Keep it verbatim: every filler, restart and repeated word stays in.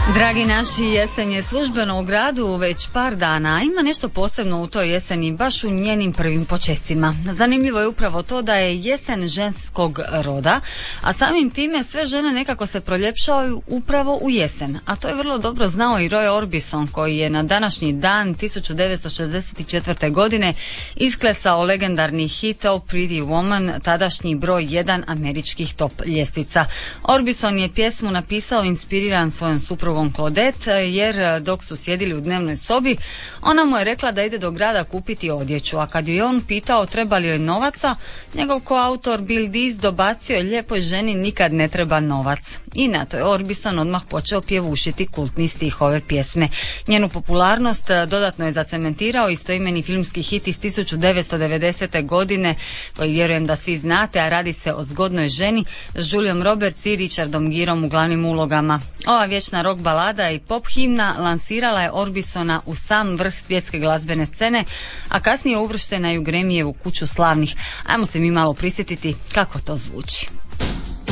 Dragi naši, jesen je službeno u gradu već par dana. Ima nešto posebno u toj jeseni, baš u njenim prvim počecima. Zanimljivo je upravo to da je jesen ženskog roda, a samim time sve žene nekako se proljepšavaju upravo u jesen. A to je vrlo dobro znao i Roy Orbison, koji je na današnji dan tisuću devetsto šezdeset četvrte. godine isklesao legendarni hit Oh Pretty Woman, tadašnji broj jedan američkih top ljestvica. Orbison je pjesmu napisao inspiriran svojom suprugom Claudette, jer dok su sjedili u dnevnoj sobi, ona mu je rekla da ide do grada kupiti odjeću, a kad ju je on pitao treba li joj novaca, njegov koautor Bill Dees dobacio je lijepoj ženi nikad ne treba novac. I na to je Orbison odmah počeo pjevušiti kultni stih ove pjesme. Njenu popularnost dodatno je zacementirao istoimeni filmski hit iz tisuću devetsto devedesete. godine, koji vjerujem da svi znate, a radi se o Zgodnoj ženi s Juliom Roberts i Richardom Gereom u glavnim ulogama. Ova vječna rock balada i pop himna lansirala je Orbisona u sam vrh svjetske glazbene scene, a kasnije uvrštena je u Grammyevu kuću slavnih. Ajmo se mi malo prisjetiti kako to zvuči.